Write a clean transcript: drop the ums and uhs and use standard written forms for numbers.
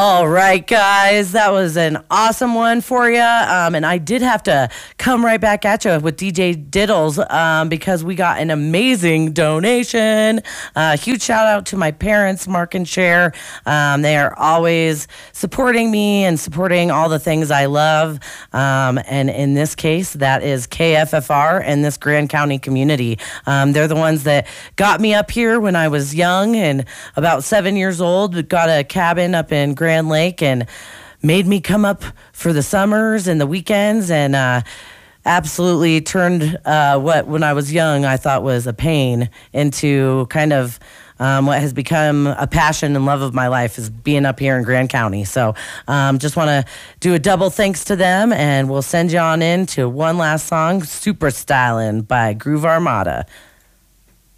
All right, guys, that was an awesome one for you. And I did have to come right back at you with DJ Diddles because we got an amazing donation. Huge shout out to my parents, Mark and Cher. They are always supporting me and supporting all the things I love. And in this case, that is KFFR and this Grand County community. They're the ones that got me up here when I was young and about 7 years old. Got a cabin up in Grand Lake and made me come up for the summers and the weekends and absolutely turned what when I was young I thought was a pain into kind of what has become a passion and love of my life is being up here in Grand County. So just want to do a double thanks to them, and we'll send you on in to one last song, Super Stylin' by Groove Armada.